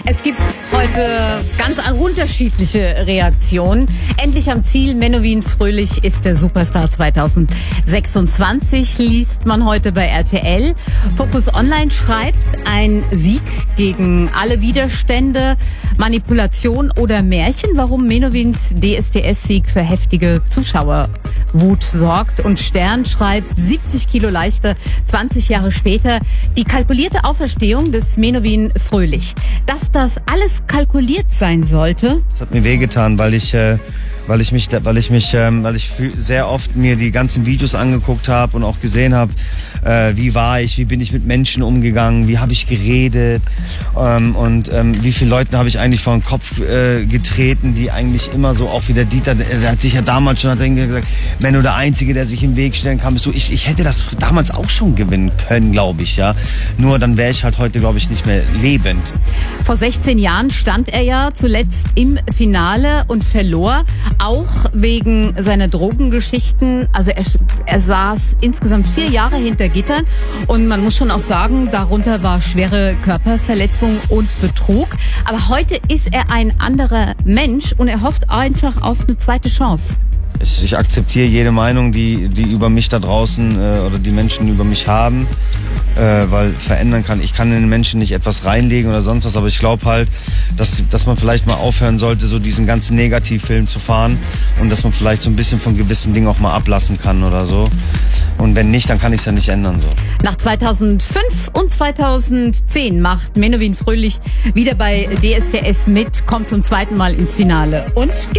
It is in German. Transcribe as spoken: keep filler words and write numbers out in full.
Es gibt heute ganz unterschiedliche Reaktionen. Endlich am Ziel, Menowin Fröhlich ist der Superstar zwanzig sechsundzwanzig, liest man heute bei R T L. Focus Online schreibt, ein Sieg gegen alle Widerstände, Manipulation oder Märchen, warum Menowins D S D S-Sieg für heftige Zuschauerwut sorgt. Und Stern schreibt, siebzig Kilo leichter, zwanzig Jahre später, die kalkulierte Auferstehung des Menowin Fröhlich. Dass das alles kalkuliert sein sollte? Das hat mir wehgetan, weil ich, äh, weil ich mich, weil ich mich, ähm, weil ich sehr oft mir die ganzen Videos angeguckt habe und auch gesehen habe, äh, wie war ich, wie bin ich mit Menschen umgegangen, wie habe ich geredet ähm, und ähm, wie viele Leuten habe ich eigentlich vor den Kopf äh, getreten, die eigentlich immer so, auch wie der Dieter, der hat sich ja damals schon hat er gesagt, wenn du der Einzige, der sich im Weg stellen kann, bist du. Ich, ich hätte das damals auch schon gewinnen können, glaube ich, ja. Nur dann wäre ich halt heute, glaube ich, nicht mehr lebend. Vor sechzehn Jahren stand er ja zuletzt im Finale und verlor, auch wegen seiner Drogengeschichten. Also er, er saß insgesamt vier Jahre hinter Gittern und man muss schon auch sagen, darunter war schwere Körperverletzung und Betrug. Aber heute ist er ein anderer Mensch und er hofft einfach auf eine zweite Chance. Ich, ich akzeptiere jede Meinung, die, die über mich da draußen äh, oder die Menschen über mich haben, äh, weil verändern kann. Ich kann in den Menschen nicht etwas reinlegen oder sonst was, aber ich glaube halt, dass, dass man vielleicht mal aufhören sollte, so diesen ganzen Negativfilm zu fahren und dass man vielleicht so ein bisschen von gewissen Dingen auch mal ablassen kann oder so. Und wenn nicht, dann kann ich es ja nicht ändern. So. Nach zweitausendfünf und zweitausendzehn macht Menowin Fröhlich wieder bei D S D S mit, kommt zum zweiten Mal ins Finale und